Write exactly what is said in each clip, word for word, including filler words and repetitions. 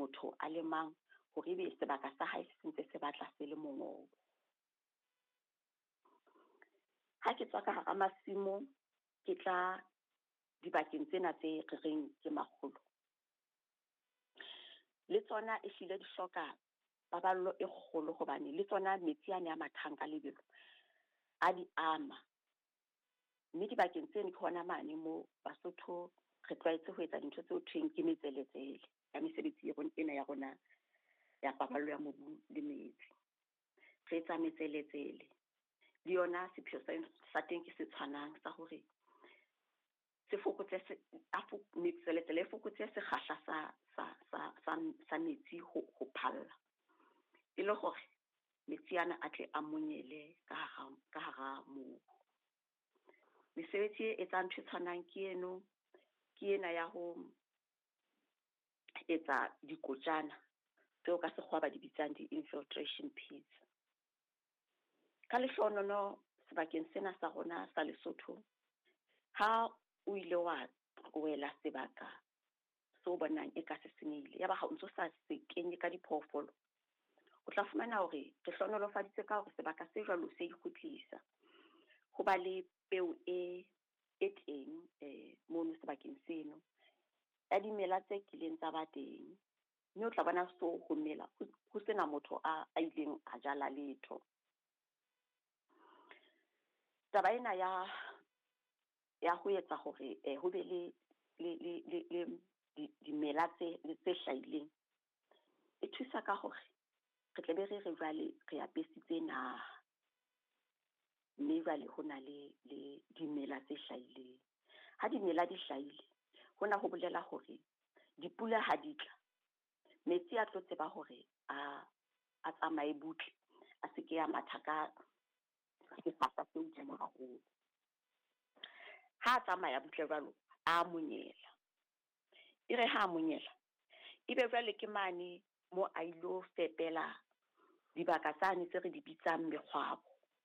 motho a le mang hore be sebaka sa hae se sentse se batla se le mongobo. Ha ke tswa ka hara masimo ke tla dibakeng tsena tse re reng ke makgolo, le tsona e hlile di hloka paballo e kgolo hobane le tsona metsi ane a mathang ka lebelo a di ama. Mme dibakeng tseno ke hona mane mo Basotho re tlwaetse ho etsa dintho tseo thweng ke metseletsele ya mesebetsi ena ya rona ya paballo ya mobu le metsi. Re etsa metseletsele le yona sepheo sa teng ke se tshwanang sa hore se fokotse se afo metseletsele e fokotse sekgahla sa sa sa sa sa metsi ho ho phalla, e le hore metsi ana a tle a monyele ka hara ka hara mobu. Mesebetsi e etsang ntho tshwanang ke eno ke ena ya ho etsa dikotjana tseo ka sekgowa ba di bitsang di-infiltration pits. Ka lehlohonolo sebakeng sena sa rona sa Lesotho, ha o ile wa wela sebaka so bonang e ka se senyehile, ya ba ha o ntso sa se kenye ka diphoofolo, o tla fumana hore re hlonolofaditse ka hore sebaka se jwalo se ikgutlisa. Ho ba le peo e e teng eh mono sebakeng seno ya dimela tse kileng tsa ba teng, mme o tla bona so ho mela ho sena motho a a ileng a jala letho. Taba ena ya ya ho etsa hore eh ho be le le le le dimela tse tse hlahileng e thusa ka hore re tle be re re jwale re apesitse naha, mme jwale ho na le le dimela tse hlahileng. Ha dimela di hlahile hona ho bolela hore dipula ha di tla, metsi a tlo tseba hore a a tsamaye butle, a se ke ya matha ka sefasa se hodimo haholo. Ha tsamaya butle jwalo a monyela, e re ha monyela ebe jwale ke mane mo a ilo fepela dibaka tsane tse re di bitsang mekgwabo,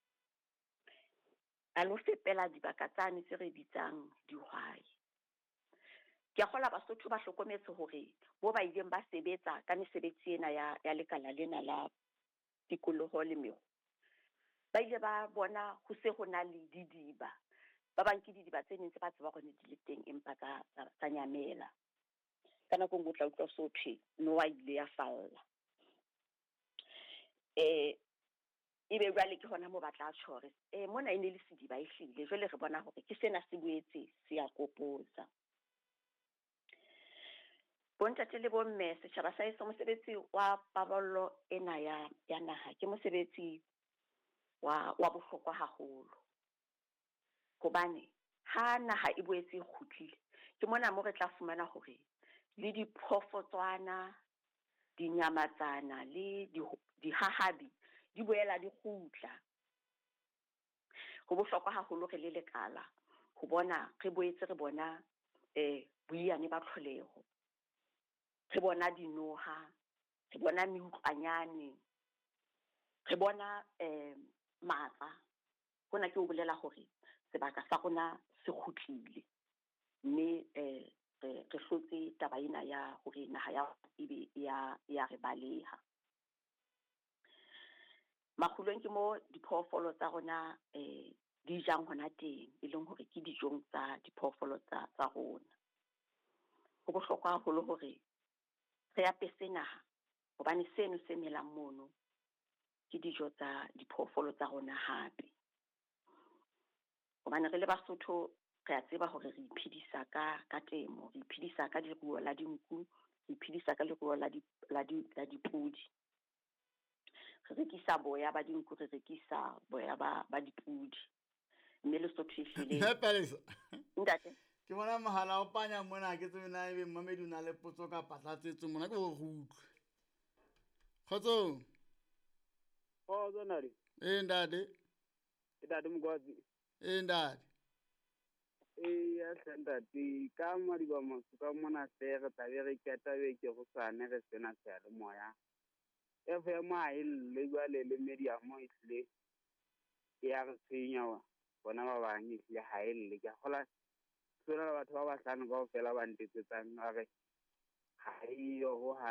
a lo fepela dibaka tsane tse re bitsang dihwai. Ke a kgola Basotho ba hlokometse hore bo ba ileng ba sebetsa ka mesebetsi ena ya ya lekala lena la tikoloho le meru, ba ile ba bona ho se ho na le didiba, ba bang ke didiba tse neng tse ba tseba hore di le teng empa ka tsa nyamela. Ka nako nngwe o tla utlwa so thwe Noa ile ya falla. Eh ebe jwale ke hona mo batla tshore eh mona e ne le sediba e hlile, jwale re bona hore ke sena se boetse se ya kopotsa. Bontate le bomme, setjhaba sa heso, mosebetsi wa paballo ena ya ya naha ke mosebetsi wa wa bohlokwa haholo, hobane ha naha e boetse e kgutlile ke mona mo re tla fumana hore le diphoofotswana, dinyamatsana le dihahabi di boela di kgutla. Ho bohlokwa haholo re le lekala ho bona re boetse re bona eh boiyane ba tlholeho, re bona dinoha, re bona meutlwanyane, re bona eh matla. Hona ke ho bolela hore sebaka sa rona se kgutlile, mme eh re hlotse taba ena ya hore naha ya ebe ya ya re baleha. Makgulong ke mo diphoofolo tsa rona eh di jang hona teng, e leng hore ke dijong tsa diphoofolo tsa tsa rona. Ho bohlokwa haholo hore re apese naha, hobane seno se melang mono ke dijo tsa diphoofolo tsa rona hape. Hobane re le Basotho re a tseba hore re iphedisa ka ka temo, re iphedisa ka leruo la dinku, re iphedisa ka leruo la di la di la dipudi. Re rekisa boya ba dinku, re rekisa boya ba ba dipudi. Mme Lesotho e hlile ntate ke bona mohala o panya mona ke tsena ebe mmamedi una le potso ka patlatsetso mona ke go utlwe khotso o zonari eh ndade ndade mgwazi eh ndade eh ya ndade ka mari ba motho ka mona se re tabe re keta be ke go sane re sena se le moya F M I le ba le le media mo isle ya re tsenya wa bona ba bang isle ha ile ke gola tsona batho ba ba hlano ba fela ba ntetsetsang ga re ha iyo ho